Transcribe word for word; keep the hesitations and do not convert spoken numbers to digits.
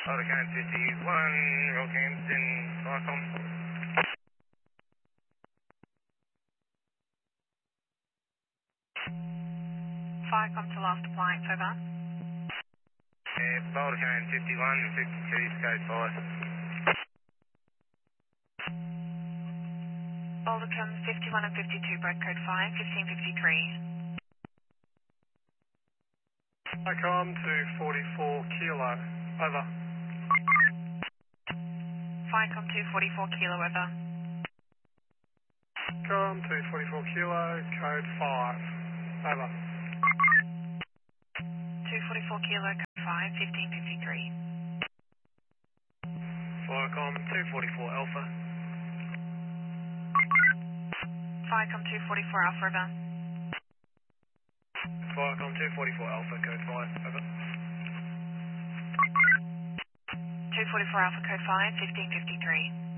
Hurricane fifty-one, Rockhampton, Viacom. Viacom to last appliance, over. Yeah, Hurricane fifty-one and fifty-two, code five. Balticum fifty-one and fifty-two, break code five, fifteen fifty-three. Viacom to forty-four kilo, over. Viacom two forty-four kilo, over. Viacom to forty-four kilo, code five, over. two forty-four kilo, code five, fifteen fifty-three. Viacom two forty-four alpha. Viacom two forty-four alpha, over. Viacom two forty-four alpha, code five, over. two forty-four alpha, code five, fifteen fifty-three.